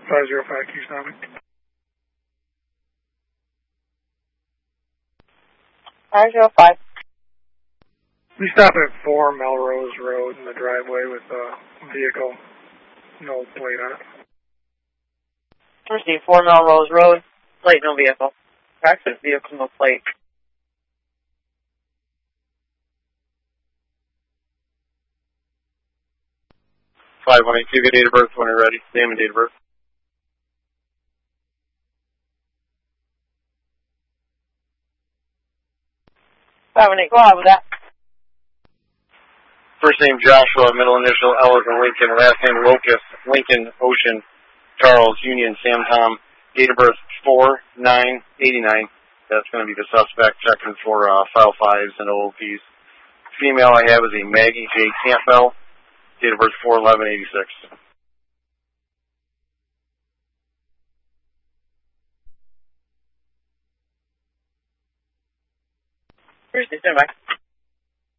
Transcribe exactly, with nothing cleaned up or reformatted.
five zero five, keep stopping. five zero five. We stop at four Melrose Road in the driveway with a vehicle, no plate on it. Received four Melrose Road, plate, no vehicle. Accident vehicle, no plate. five one eight two, get date of birth when you're ready. Name and date of birth. five one eight, go ahead with that. First name Joshua, middle initial L as in Lincoln, last name Locust, Lincoln, Ocean, Charles, Union, Sam, Tom, date of birth four nine eighty-nine. That's going to be the suspect, checking for uh, file fives and O O Ps. Female I have is a Maggie J. Campbell, date of birth four eleven eighty-six. Thursday, stand by.